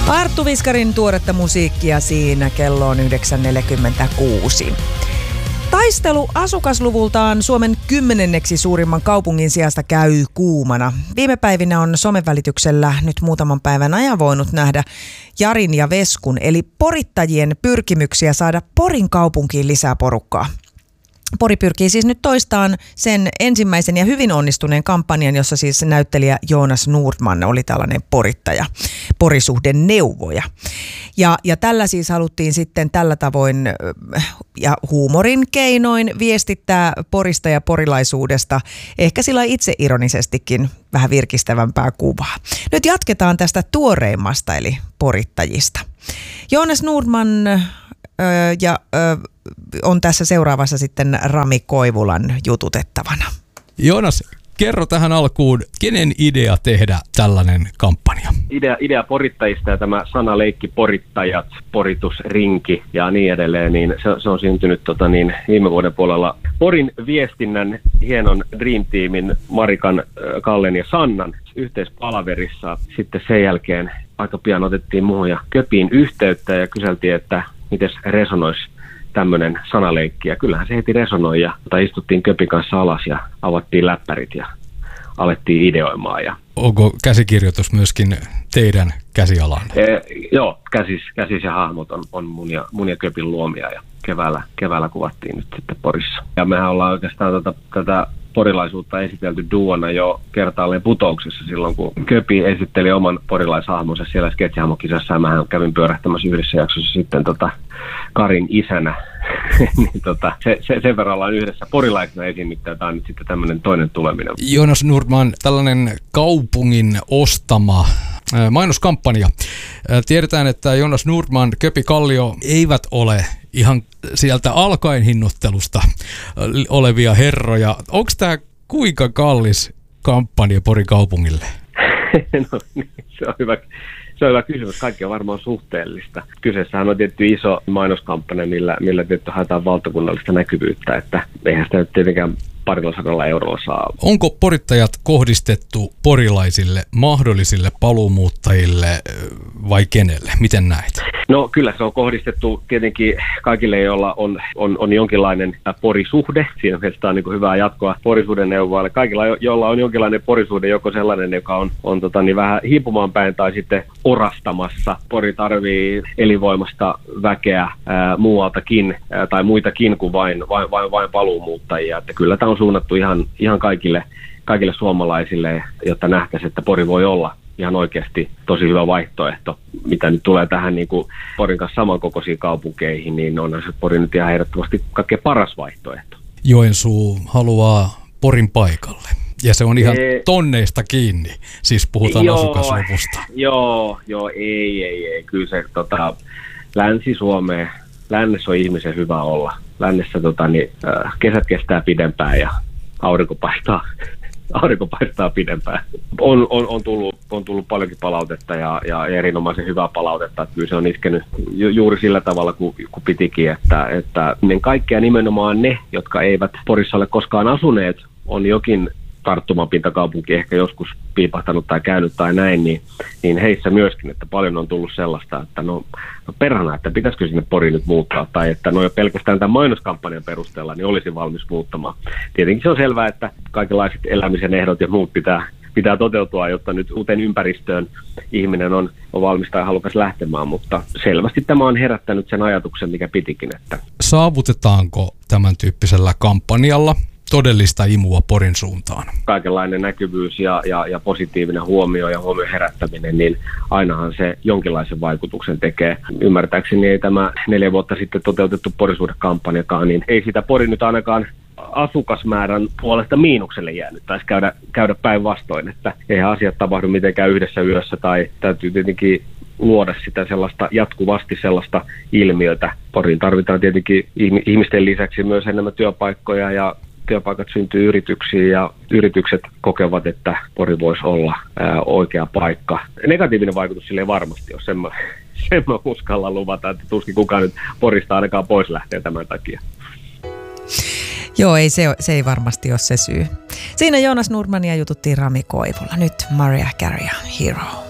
Arttu Viskarin tuoretta musiikkia siinä, kello on 9.46. Taistelu asukasluvultaan Suomen 10. suurimman kaupungin sijasta käy kuumana. Viime päivinä on somen välityksellä nyt muutaman päivän ajan voinut nähdä Jarin ja Veskun, eli porittajien pyrkimyksiä saada Porin kaupunkiin lisää porukkaa. Pori pyrkii siis nyt toistaan sen ensimmäisen ja hyvin onnistuneen kampanjan, jossa siis näyttelijä Jonas Nordman oli tällainen porittaja, porisuhdeneuvoja. Ja tällä siis haluttiin sitten tällä tavoin ja huumorin keinoin viestittää Porista ja porilaisuudesta ehkä sillä itseironisestikin vähän virkistävämpää kuvaa. Nyt jatketaan tästä tuoreimmasta eli porittajista. Jonas Nordman on tässä seuraavassa sitten Rami Koivulan jututettavana. Joonas, kerro tähän alkuun, kenen idea tehdä tällainen kampanja? Idea porittajista ja tämä sanaleikki porittajat, poritusrinki ja niin edelleen, niin se on syntynyt viime vuoden puolella Porin viestinnän hienon Dream Teamin Marikan, Kallen ja Sannan yhteispalaverissa. Sitten sen jälkeen aika pian otettiin muuhun ja Köpiin yhteyttä ja kyseltiin, että miten resonoisi tämmöinen sanaleikki. Ja kyllähän se heti resonoi ja istuttiin Köpin kanssa alas ja avattiin läppärit ja alettiin ideoimaan. Onko käsikirjoitus myöskin teidän käsialanne? Joo, käsis ja hahmot on mun ja Köpin luomia ja keväällä kuvattiin nyt sitten Porissa. Ja mehän ollaan oikeastaan tätä porilaisuutta esitelty duona jo kertaalleen Putouksessa silloin, kun Köpi esitteli oman porilaishahmonsa siellä sketsihahmokisassa ja mähän kävin pyörähtämässä yhdessä jaksossa sitten Karin isänä. niin sen verran ollaan yhdessä porilaisena esiinnyttä ja tämä on nyt sitten tämmöinen toinen tuleminen. Jonas Nordman, tällainen kaupungin ostama mainoskampanja. Tiedetään, että Jonas Nordman, Köpi Kallio eivät ole ihan sieltä alkaen hinnoittelusta olevia herroja. Onko tämä kuinka kallis kampanja Porin kaupungille? No niin, se on hyvä kysymys. Kaikki on varmaan suhteellista. Kyseessähän on tietty iso mainoskampanja, millä tietty haetaan valtakunnallista näkyvyyttä, että eihän sitä nyt tietenkään 200 eurolla saa. Onko porittajat kohdistettu porilaisille, mahdollisille paluumuuttajille vai kenelle? Miten näet? No kyllä se on kohdistettu tietenkin kaikille, joilla on jonkinlainen porisuhde. Siinä mielessä on niin kuin hyvää jatkoa porisuhdeneuvoille. Kaikilla, joilla on jonkinlainen porisuhde, joko sellainen, joka on vähän hiipumaan päin tai sitten orastamassa. Pori tarvii elinvoimasta väkeä muualtakin tai muitakin kuin vain paluumuuttajia. Että kyllä tämä on suunnattu ihan kaikille suomalaisille, jotta nähtäisiin, että Pori voi olla ihan oikeasti tosi hyvä vaihtoehto. Mitä nyt tulee tähän niin kuin Porin kanssa samankokoisiin kaupunkeihin, niin on se Pori nyt ihan ehdottomasti kaikkein paras vaihtoehto. Joensuu haluaa Porin paikalle. Ja se on ihan tonneista kiinni, siis puhutaan asukasluvusta. Joo, ei. Kyllä se Länsi-Suomeen, lännessä on ihmisen hyvä olla. Lännessä kesät kestää pidempään ja aurinko paistaa pidempään. On tullut paljonkin palautetta ja erinomaisen hyvää palautetta. Että kyllä se on iskenyt juuri sillä tavalla, kuin pitikin, että kaikkea nimenomaan ne, jotka eivät Porissa ole koskaan asuneet, on jokin tarttumapintakaupunki ehkä joskus piipahtanut tai käynyt tai näin, niin heissä myöskin, että paljon on tullut sellaista, että no perhana, että pitäisikö sinne Poriin nyt muuttaa, tai että no jo pelkästään tämän mainoskampanjan perusteella niin olisi valmis muuttamaan. Tietenkin se on selvää, että kaikenlaiset elämisen ehdot ja muut pitää toteutua, jotta nyt uuteen ympäristöön ihminen on valmis tai halukas lähtemään, mutta selvästi tämä on herättänyt sen ajatuksen, mikä pitikin. Että saavutetaanko tämän tyyppisellä kampanjalla todellista imua Porin suuntaan? Kaikenlainen näkyvyys ja positiivinen huomio ja huomion herättäminen, niin ainahan se jonkinlaisen vaikutuksen tekee. Ymmärtääkseni ei tämä 4 vuotta sitten toteutettu porisuhdekampanjakaan, niin ei sitä Pori nyt ainakaan asukasmäärän puolesta miinukselle jäänyt. Taisi käydä päinvastoin, että eihän asiat tapahdu mitenkään yhdessä yössä tai täytyy tietenkin luoda sitä jatkuvasti sellaista ilmiötä. Poriin tarvitaan tietenkin ihmisten lisäksi myös enemmän työpaikkoja ja työpaikat syntyy yrityksiin ja yritykset kokevat, että Pori voisi olla oikea paikka. Negatiivinen vaikutus sille ei varmasti ole, sen mä uskallan luvata, että tuskin kukaan nyt Porista ainakaan pois lähtee tämän takia. Joo, se ei varmasti ole se syy. Siinä Jonas Nordmania jututtiin Rami Koivulla. Nyt Mariah Carey, Hero.